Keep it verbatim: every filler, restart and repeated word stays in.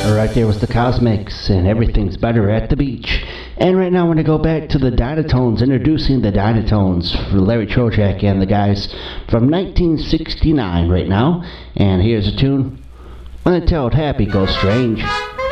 Right there was the Cosmics, and everything's better at the beach. And right now I'm going to go back to the Dynatones, introducing the Dynatones for Larry Trojak and the guys from nineteen sixty-nine right now. And here's a tune, Until Happy Go Strange.